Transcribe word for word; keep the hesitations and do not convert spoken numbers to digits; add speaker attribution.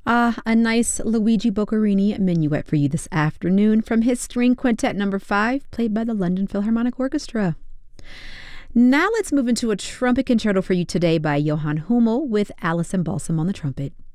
Speaker 1: Ah, a nice Luigi Boccherini minuet for you this afternoon from his String Quintet number five, played by the London Philharmonic Orchestra. Now let's move into a trumpet concerto for you today by Johann Hummel with Alison Balsam on the trumpet.